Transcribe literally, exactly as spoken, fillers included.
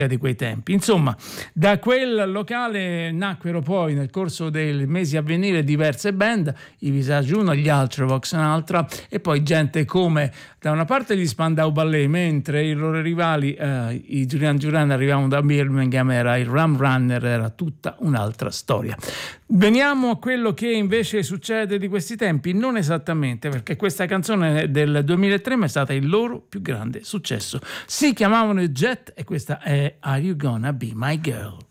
di quei tempi. Insomma, da quel locale nacquero poi nel corso dei mesi a venire diverse band, i Visage uno, gli Ultravox un'altra, e poi gente come da una parte gli Spandau Ballet, mentre i loro rivali eh, i Duran Duran arrivavano da Birmingham, era il Rum Runner, era tutta un'altra storia. Veniamo a quello che invece succede di questi tempi, non esattamente, perché questa canzone del duemilatré è stata il loro più grande successo. Si chiamavano Jet e questa è Are You Gonna Be My Girl?